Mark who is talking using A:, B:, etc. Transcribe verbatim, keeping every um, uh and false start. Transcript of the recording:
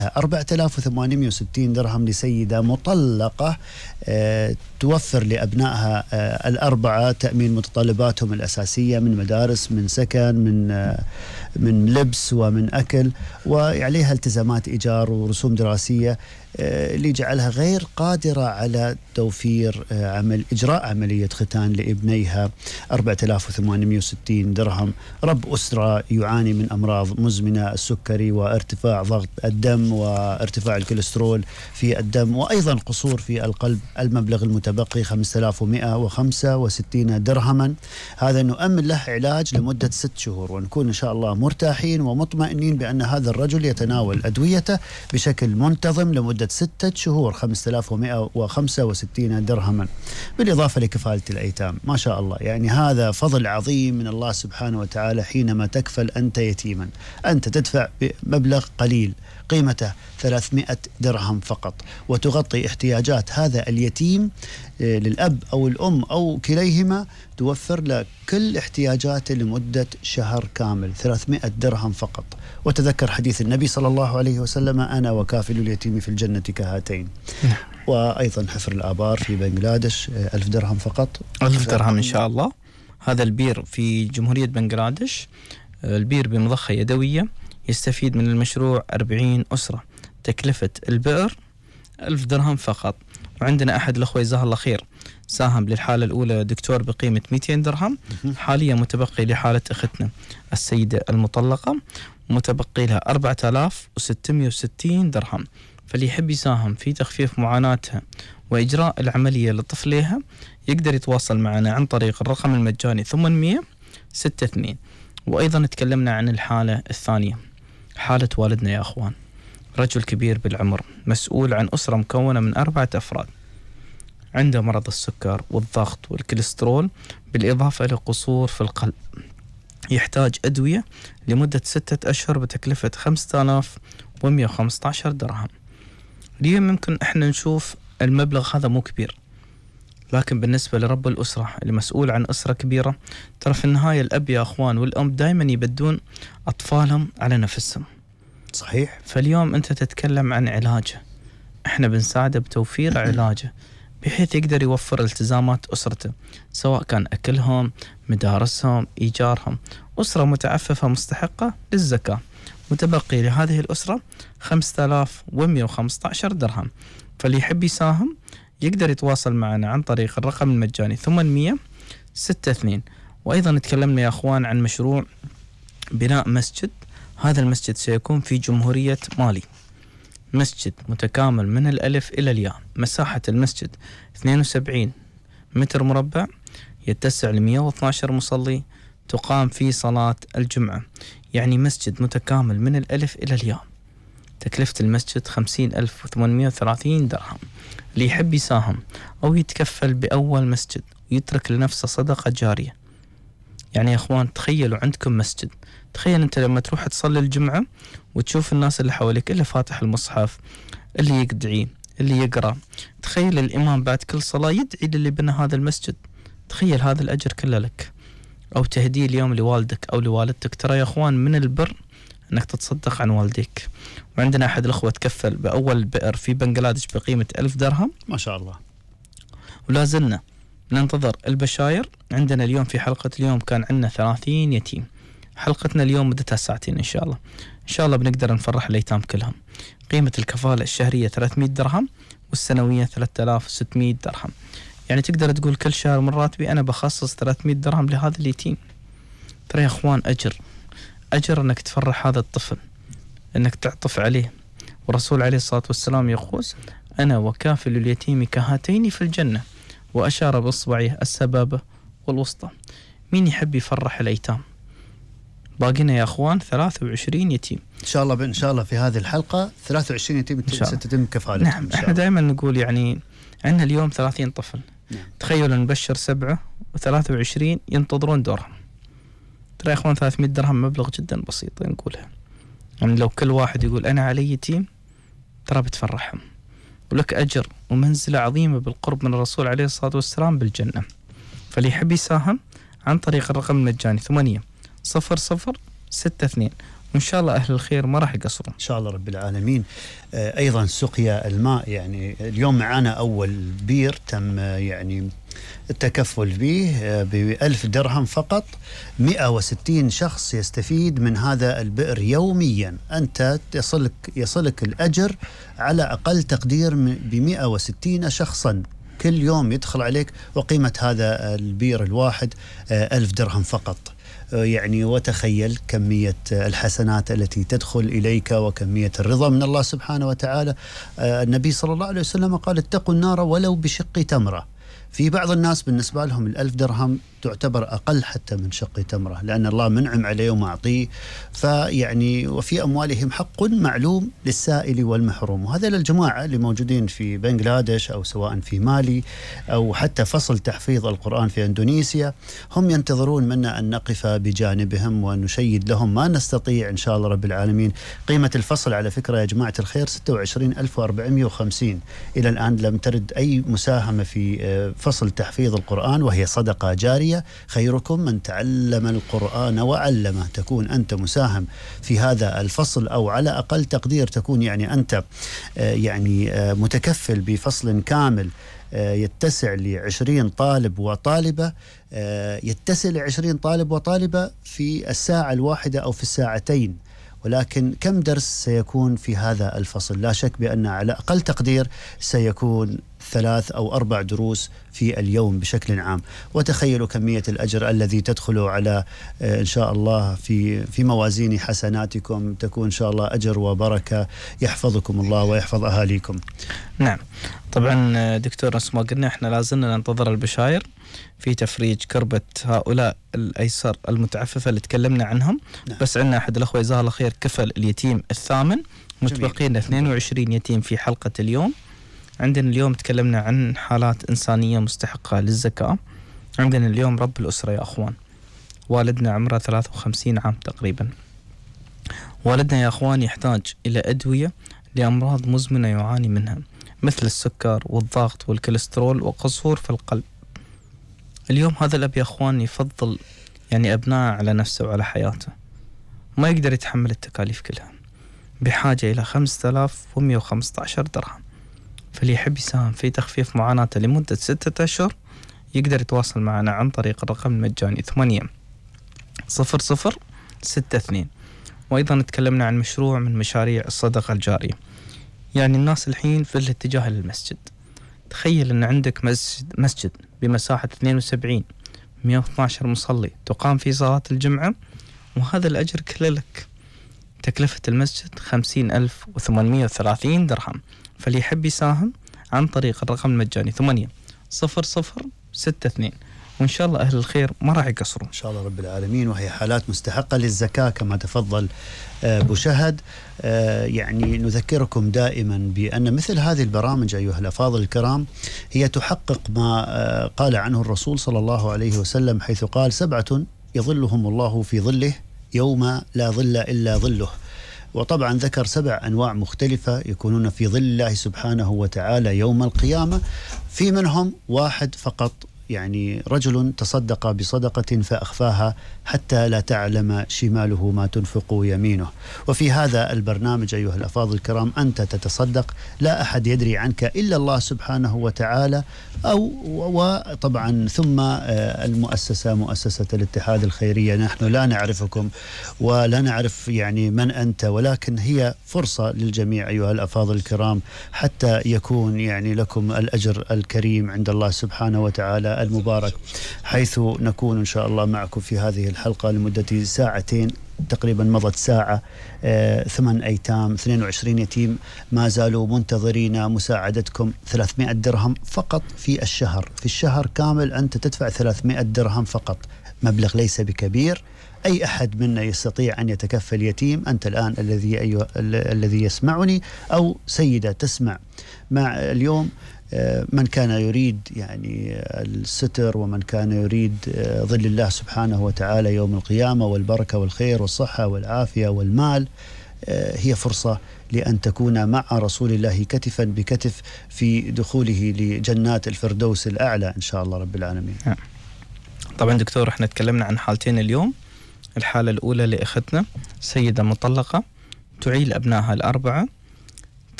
A: أربعة آلاف وثمانمئة وستين درهم لسيدة مطلقة توفر لأبنائها الأربعة تأمين متطلباتهم الأساسية من مدارس، من سكن، من من لبس ومن أكل، وعليها التزامات إيجار ورسوم دراسية اللي جعلها غير قادرة على توفير عمل إجراء عملية ختان لابنيها. أربعة آلاف وثمانمئة وستين درهم. رب أسرة يعاني من أمراض مزمنة، السكري وارتفاع ضغط الدم وارتفاع الكوليسترول في الدم وأيضا قصور في القلب، المبلغ المتبقي خمسة آلاف ومئة وخمسة وستين درهما. هذا نؤمن له علاج لمدة ست شهور، ونكون إن شاء الله مرتاحين ومطمئنين بأن هذا الرجل يتناول أدويته بشكل منتظم لمدة ستة شهور. خمسة آلاف ومئة وخمسة وستين درهما، بالإضافة لكفالة الأيتام. ما شاء الله، يعني هذا فضل عظيم من الله سبحانه وتعالى حينما تكفل أنت يتيما. أنت تدفع بمبلغ قليل قيمته ثلاثمئة درهم فقط، وتغطي احتياجات هذا اليتيم للأب أو الأم أو كليهما، توفر له كل احتياجاته لمدة شهر كامل. ثلاثمئة درهم فقط. وتذكر حديث النبي صلى الله عليه وسلم: أنا وكافل اليتيم في الجنة كهاتين. وأيضا حفر الآبار في بنغلاديش ألف درهم فقط.
B: ألف درهم إن شاء الله. هذا البير في جمهورية بنغلاديش، البير بمضخة يدوية، يستفيد من المشروع أربعين أسرة. تكلفة البئر ألف درهم فقط. وعندنا أحد الأخوة جزاه الله خير ساهم للحالة الأولى دكتور بقيمة مئتين درهم، حاليا متبقي لحالة أختنا السيدة المطلقة متبقي لها أربعة آلاف وستمئة وستين درهم. فاللي يحب يساهم في تخفيف معاناتها وإجراء العملية لطفلها يقدر يتواصل معنا عن طريق الرقم المجاني ثمانمئة ستة اثنين. وأيضا تكلمنا عن الحالة الثانية، حالة والدنا يا أخوان، رجل كبير بالعمر مسؤول عن أسرة مكونة من أربعة أفراد، عنده مرض السكر والضغط والكوليسترول، بالإضافة إلى قصور في القلب، يحتاج أدوية لمدة ستة أشهر بتكلفة خمسة آلاف ومئة وخمسة عشر درهم. اليوم ممكن إحنا نشوف المبلغ هذا مو كبير، لكن بالنسبة لرب الأسرة اللي مسؤول عن أسرة كبيرة، ترى في النهاية الأب يا أخوان والأم دائما يبدون أطفالهم على نفسهم.
A: صحيح.
B: فاليوم أنت تتكلم عن علاجه، إحنا بنساعده بتوفير علاجه بحيث يقدر يوفر التزامات أسرته، سواء كان أكلهم، مدارسهم، إيجارهم. أسرة متعففة مستحقة للزكاة، متبقي لهذه الأسرة خمسة آلاف ومئة وخمسة عشر درهم. فاللي يحب يساهم يقدر يتواصل معنا عن طريق الرقم المجاني ثمانمئة ستة اثنين. وأيضا تكلمنا يا أخوان عن مشروع بناء مسجد. هذا المسجد سيكون في جمهورية مالي، مسجد متكامل من الألف إلى الياء. مساحة المسجد اثنين وسبعين متر مربع، يتسع ل مئة واثني عشر مصلي، تقام فيه صلاة الجمعة. يعني مسجد متكامل من الألف إلى الياء. تكلفة المسجد خمسين ألف وثمانمئة وثلاثين درهم. اللي يحب يساهم أو يتكفل بأول مسجد ويترك لنفسه صدقة جارية. يعني يا أخوان تخيلوا عندكم مسجد، تخيل أنت لما تروح تصلي الجمعة وتشوف الناس اللي حواليك اللي فاتح المصحف، اللي يدعي، اللي يقرأ. تخيل الإمام بعد كل صلاة يدعي للي بنى هذا المسجد. تخيل هذا الأجر كله لك. أو تهديه اليوم لوالدك أو لوالدتك. ترى يا أخوان من البر أنك تتصدق عن والديك. وعندنا أحد الأخوة تكفل بأول بئر في بنغلاديش بقيمة ألف درهم.
A: ما شاء الله.
B: ولا زلنا ننتظر البشاير. عندنا اليوم في حلقة اليوم كان عندنا ثلاثين يتيم. حلقتنا اليوم مدتها ساعتين إن شاء الله. إن شاء الله بنقدر نفرح الأيتام كلهم. قيمة الكفالة الشهرية ثلاثمئة درهم والسنوية ثلاثة آلاف وستمئة درهم. يعني تقدر تقول كل شهر من راتبي أنا بخصص ثلاثمئة درهم لهذا اليتيم. ترى يا أخوان أجر، أجر أنك تفرح هذا الطفل، أنك تعطف عليه. والرسول عليه الصلاة والسلام يقول: أنا وكافل اليتيم كهاتين في الجنة، وأشار بإصبعه السبابة والوسطى. مين يحب يفرح الأيتام؟ باقينا يا أخوان ثلاثة وعشرين يتيم
A: إن شاء الله. إن شاء الله في هذه الحلقة ثلاثة وعشرين يتيم ستتم كفالتهم.
B: نعم. إحنا دائما نقول يعني عندنا اليوم ثلاثين طفل. نعم. تخيلوا نبشر سبعة وثلاثة وعشرين ينتظرون دورهم. ترى يا أخوان ثلاثمئة درهم مبلغ جدا بسيط نقولها. يعني لو كل واحد يقول أنا علي يتيم ترى بتفرحهم، ولك أجر ومنزلة عظيمة بالقرب من الرسول عليه الصلاة والسلام بالجنة. فاللي يحب يساهم عن طريق الرقم المجاني ثمانية صفر صفر ستة اثنين. وإن شاء الله أهل الخير ما راح يقصرون
A: إن شاء الله رب العالمين. أيضا سقيا الماء، يعني اليوم معنا أول بير تم يعني التكفل به بألف درهم فقط، مئة وستين شخص يستفيد من هذا البئر يوميا. أنت يصلك, يصلك الأجر على أقل تقدير بمئة وستين شخصا كل يوم يدخل عليك، وقيمة هذا البير الواحد ألف درهم فقط. يعني وتخيل كمية الحسنات التي تدخل إليك وكمية الرضا من الله سبحانه وتعالى. النبي صلى الله عليه وسلم قال اتقوا النار ولو بشق تمرة. في بعض الناس بالنسبة لهم الألف درهم تعتبر أقل حتى من شق تمرة، لأن الله منعم عليه ومعطيه، فيعني وفي أموالهم حق معلوم للسائل والمحروم. وهذا للجماعة اللي موجودين في بنغلاديش أو سواء في مالي أو حتى فصل تحفيظ القرآن في إندونيسيا، هم ينتظرون منا أن نقف بجانبهم ونشيد لهم ما نستطيع إن شاء الله رب العالمين. قيمة الفصل على فكرة يا جماعة الخير ستة وعشرين ألف وأربعمائة وخمسين. إلى الآن لم ترد أي مساهمة في فصل تحفيظ القرآن، وهي صدقة جارية. خيركم من تعلم القرآن وعلمه. تكون أنت مساهم في هذا الفصل، أو على أقل تقدير تكون يعني أنت يعني متكفل بفصل كامل يتسع لعشرين طالب وطالبة، يتسع لعشرين طالب وطالبة في الساعة الواحدة أو في الساعتين. ولكن كم درس سيكون في هذا الفصل؟ لا شك بأن على أقل تقدير سيكون ثلاث أو أربع دروس في اليوم بشكل عام. وتخيلوا كمية الأجر الذي تدخل على إن شاء الله في في موازين حسناتكم، تكون إن شاء الله أجر وبركة، يحفظكم الله ويحفظ أهاليكم.
B: نعم طبعا دكتور، نفس ما قلنا احنا لازلنا ننتظر البشاير في تفريج كربة هؤلاء الأيسر المتعففة اللي تكلمنا عنهم. نعم. بس عندنا أحد الأخوة جزاه الله خير كفل اليتيم الثامن، متبقين اثنين وعشرين يتيم في حلقة اليوم. عندنا اليوم تكلمنا عن حالات إنسانية مستحقة للزكاة. عندنا اليوم رب الأسرة يا أخوان، والدنا عمره ثلاثة وخمسين عام تقريبا. والدنا يا أخوان يحتاج إلى أدوية لأمراض مزمنة يعاني منها، مثل السكر والضغط والكوليسترول وقصور في القلب. اليوم هذا الأب يا أخوان يفضل يعني أبناء على نفسه وعلى حياته، ما يقدر يتحمل التكاليف كلها، بحاجة إلى خمسة آلاف ومئة وخمسة عشر درهم. فاللي يحب يساهم في تخفيف معاناته لمدة ستة أشهر يقدر يتواصل معنا عن طريق الرقم المجاني ثمانية صفر صفر ستة اثنين. وأيضا تكلمنا عن مشروع من مشاريع الصدقة الجارية. يعني الناس الحين في الاتجاه للمسجد. تخيل أن عندك مسجد, مسجد بمساحة اثنين وسبعين مئة واثني عشر مصلي تقام في صلاة الجمعة، وهذا الأجر كله لك. تكلفة المسجد خمسين ألف وثمانمائة وثلاثين درهم. فاللي يحب يساهم عن طريق الرقم المجاني ثمانية صفر صفر ستة اثنين، وإن شاء الله أهل الخير ما راح يقصروا
A: إن شاء الله رب العالمين. وهي حالات مستحقة للزكاة كما تفضل أبو شهد. يعني نذكركم دائما بأن مثل هذه البرامج أيها الأفاضل الكرام هي تحقق ما قال عنه الرسول صلى الله عليه وسلم، حيث قال سبعة يظلهم الله في ظله يوم لا ظل إلا ظله. وطبعا ذكر سبع أنواع مختلفة يكونون في ظل الله سبحانه وتعالى يوم القيامة. في منهم واحد فقط، يعني رجل تصدق بصدقة فأخفاها حتى لا تعلم شماله ما تنفق يمينه. وفي هذا البرنامج أيها الأفاضل الكرام أنت تتصدق، لا أحد يدري عنك إلا الله سبحانه وتعالى. أو وطبعا ثم المؤسسة مؤسسة الاتحاد الخيرية، نحن لا نعرفكم ولا نعرف يعني من أنت، ولكن هي فرصة للجميع أيها الأفاضل الكرام حتى يكون يعني لكم الأجر الكريم عند الله سبحانه وتعالى المبارك، حيث نكون إن شاء الله معكم في هذه الحلقة لمدة ساعتين تقريبا. مضت ساعة. آه، ثمان أيتام اثنين وعشرين يتيم ما زالوا منتظرين مساعدتكم. ثلاثمائة درهم فقط في الشهر، في الشهر كامل أنت تدفع ثلاثمائة درهم فقط، مبلغ ليس بكبير. أي أحد منا يستطيع أن يتكفل يتيم. أنت الآن الذي أيوة الذي يسمعني أو سيدة تسمع مع اليوم، من كان يريد يعني الستر ومن كان يريد ظل الله سبحانه وتعالى يوم القيامة والبركة والخير والصحة والعافية والمال، هي فرصة لأن تكون مع رسول الله كتفا بكتف في دخوله لجنات الفردوس الأعلى إن شاء الله رب العالمين.
B: طبعا دكتور احنا تكلمنا عن حالتين اليوم، الحالة الأولى لأختنا سيدة مطلقة تعيل أبنائها الأربعة